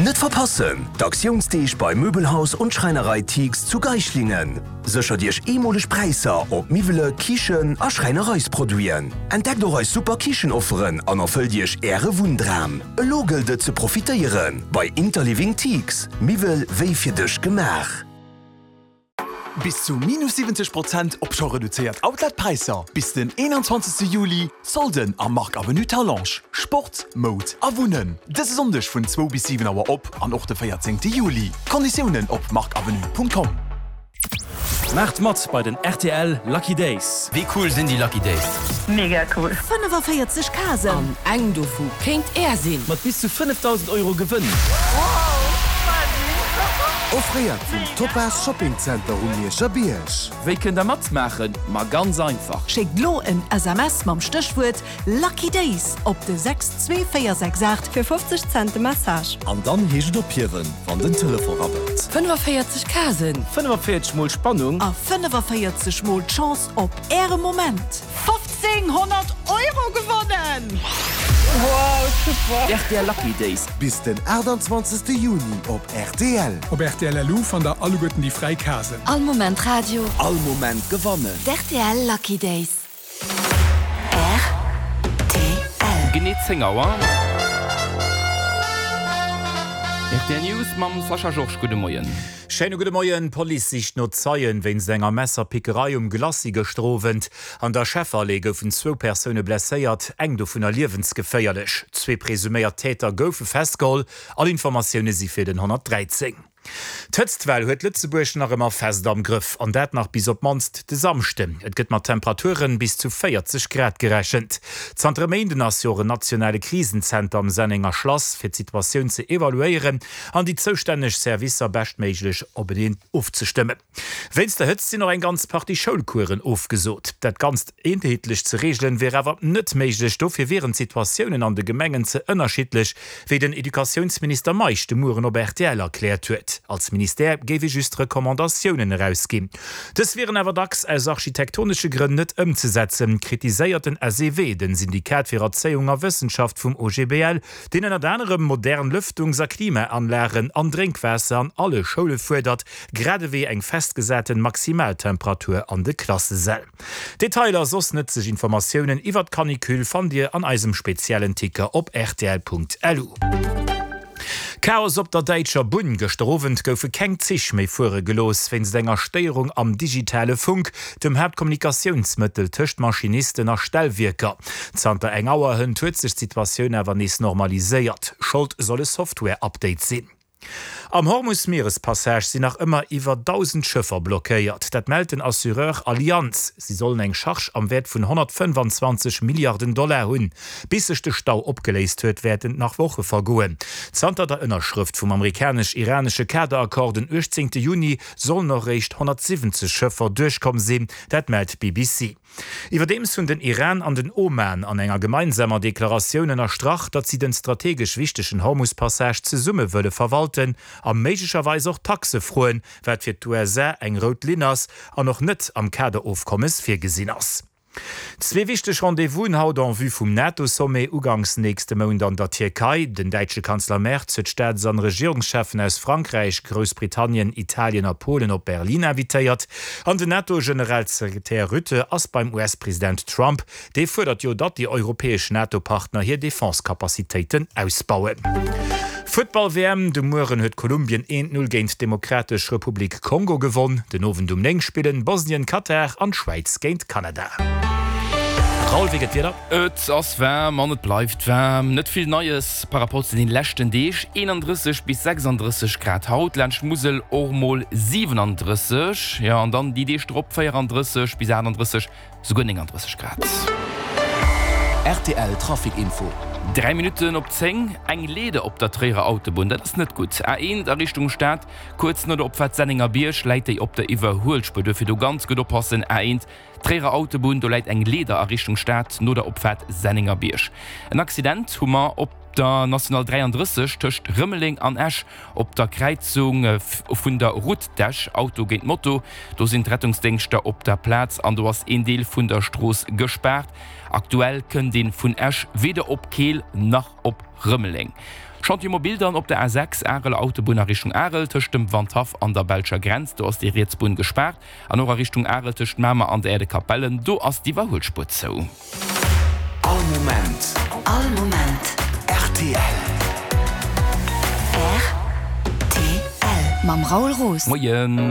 Nicht verpassen, d'Aktionsdeeg bei Möbelhaus und Schreinerei Tix zu Geichlingen. Sicher Dich emolig Preiser op Mivele, Kichen a Schreinereisproduieren. Entdeck doch euch super Kichenofferen an erfüll Dich Ehre Wundram. Logelde zu profitieren bei Interliving Tix. Mivel wei für dich gemach. Bis zu minus 70% op schon reduziert Outletpreiser. Bis den 21. Juli solden am Mark Avenue Talange, Sport, Mode, Awohnen. Das Sonntag von 2 bis 7 Uhr op an auch der 14. Juli. Konditionen op markavenue.com. Macht Mod bei den RTL Lucky Days. Wie cool sind die Lucky Days? Mega cool. 45 Kasen. Am eng dofu kennt er sinn. Mit bis zu 5.000 € gewinnen. Offriert vom Topaz Shopping Center um Schabiersch. Wir können da Mod machen, mal ganz einfach. Schickt lo ein SMS mit dem Stichwort Lucky Days auf die 62468 Für 50 Cent Massage. Und dann hast du Pieren von den Telefonrabatt. 45 Kasen. 45 mal Spannung. auf 45 Mal Chance auf Ihren Moment. 1500 € gewonnen! Wow, super. RTL Lucky Days. Bis den 28. Juni op RTL. Op RTL van der alle Götten die Freikase. All Moment Radio. All Moment gewonnen. RTL Lucky Days. RTL. Genießt Zingauer. RTL News, Mam Sascha George, guten Morgen. Schöne gute Morgen, Polizist no zeien, wenn senger Messerpickerei Glassi gestrowend, an der Schäferlege vun 2 Personen blesséiert, eng do vun erliewensgeféierlech. 2 presuméiert Täter goufe festgeholt, all Informationen sie fir den 113. Tëtztwell huet Lützeburg nach immer fest am Griff, an dat nach bis op Manst de Samste. Et gëtt mat Temperaturen bis zu 40 Grad gerechnet. Zentremeinde Nationen nationale Krisenzenter am Senninger Schloss fir d'Situatioun ze evaluieren, an die zoustänneg Servicer bestméiglech obedient aufzustimmen. Wenns der hëtzt sinn noch en ganz Party Schulkuren aufgesot. Dat ganz eenheitlich ze regeln wär awer net méiglech do fir wären Situationioen an de Gemengen ze ënnerschiedlech, wie den Edukationsminister Meich de Muren op RTL erklärt huet. Als Minister gewe just Rekommandationen herausgeben. Das wären aber dax als architektonische Gründe umzusetzen, kritiséiert den SEW, den Syndikat für Erziehung Wissenschaft vom OGBL, den in anderem modernen Lüftungs- und Klimaanlagen an Trinkwasser an alle Schulen fördert, gerade wie eng festgesetzten Maximaltemperatur an der Klasse soll. Detailer sos nützlich Informationen iwwer Kanikül von dir an einem speziellen Ticker op rtl.lu. Chaos op der Deitscher Bun gestrowend goufe keng Zich méi vorre gelos, wenns enger Steierung am digitale Funk dem Hauptkommunikationsmittel töcht Maschinisten nach Stellwirker. Zter eng Auer hunn huet sich Situationun awer nis normaliséiert. Schuld solle Software-Update sinn. Am Hormuz-Meerespassage sind nach immer iwwer 1000 Schiffer blockéiert. Dat meldt den Assureur Allianz. Sie sollen eng Charge am Wert vun 125 Milliarden $ hunn. Bis sech de Stau opgeleist huet, werden nach Woche vergoen. Zanter der Innerschrift vum amerikanisch-iranische Kaderakkord den 18. Juni soll noch recht 170 Schiffer durchkommen sinn, dat meldt BBC. Iwerdems hunn den Iran an den Oman an enger gemeinsamer Deklarationen erstracht, dat sie den strategisch wichtigen Hormuz-Passage ze Summe wëlle verwalten, am méigerweise auch Taxe froen, wat fir d'USA eng Rot Linners an noch net am Kaderaufkommes fir gesinn ass. Zwei wichtig Rendezvous haut an vu vum NATO-Sommet ugangs nächste Monat an der Türkei. Den deutsche Kanzler Merz huet Staats- an Regierungschefen aus Frankreich, Großbritannien, Italien a Polen op Berlin invitéiert. An den NATO-Generalsekretär Rutte ass beim US-Präsident Trump, de fordert jo dat die europäesch NATO-Partner hier Defenskapazitäten ausbauen. Football-WM, de Muren huet Kolumbien 1-0 géint Demokratisch Republik Kongo gewonnen, den Owen dum Neng spielen Bosnien, Katar an Schweiz géint Kanada. Raul, wie geht wieder? Et ass wärm, an et bleibt wärm. Net viel Neues paraport zu den lächten Deeg. 31 bis 36 Grad Haut, Länschmusel Ormol 37. Ja, und dann die Deestrop 34 bis 31, sogar 39 Grad. RTL Trafikinfo. 3 Minuten op 10, eng Lede op der Träger Autobahn, das ist nicht gut. A1 der Richtung Stadt, kurz nur der Opfahrt Senninger Biersch, leite ich op der Überholspur, dürfen du ganz gut oppassen. A1 Träger Autobahn, du leit eng Leder a Richtung Stadt, nur der Opfahrt Senninger Biersch. Ein Accident, Hummer op der National 33 töcht Rümmeling an Esch op der Kreuzung vun der Routdash Auto geht Motto. Da sind Rettungsdienste op der Platz an du hast in Deel vun der Stroß gesperrt. Aktuell können den vun Esch weder op Kehl noch op Rümmeling. Schaut ihr Bildern op der A6 Ärel Autobahn Richtung Ärel töcht dem Wandhaf an der Belger Grenz, du hast die Rätsbun gesperrt, an eurer Richtung Ärel töcht Mama an der Erde Kapellen, du hast die Überholspur so. All Moment RTL RTL Mam Raul Roos. Moin.